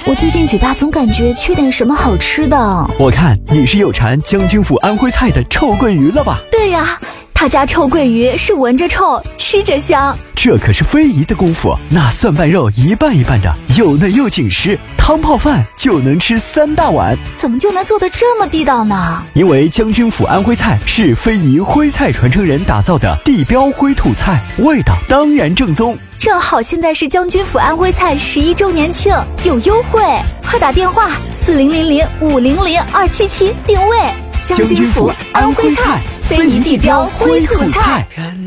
我最近嘴巴总感觉缺点什么好吃的。 我看你是有馋将军府安徽菜的臭鳜鱼了吧？ 对呀，他家臭鳜鱼是闻着臭，吃着香。 这可是非遗的功夫，那蒜瓣肉一半一半的，又嫩又紧实，汤泡饭就能吃3大碗。 怎么就能做得这么地道呢？ 因为将军府安徽菜是非遗徽菜传承人打造的地标徽土菜，味道当然正宗。 正好现在是将军府安徽菜11周年庆，有优惠，快打电话4000500277订位。 将军府安徽菜，非遗地标徽土菜。